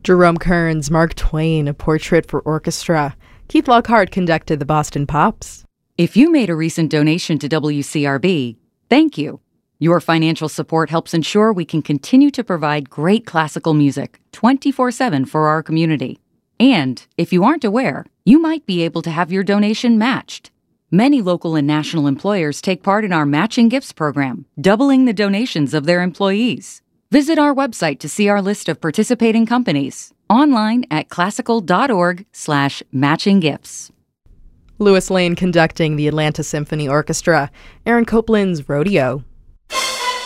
Jerome Kern's Mark Twain, A Portrait for Orchestra. Keith Lockhart conducted the Boston Pops. If you made a recent donation to WCRB, thank you. Your financial support helps ensure we can continue to provide great classical music 24/7 for our community. And if you aren't aware, you might be able to have your donation matched. Many local and national employers take part in our Matching Gifts program, doubling the donations of their employees. Visit our website to see our list of participating companies, online at classical.org/matchinggifts. Louis Lane conducting the Atlanta Symphony Orchestra. Aaron Copland's Rodeo.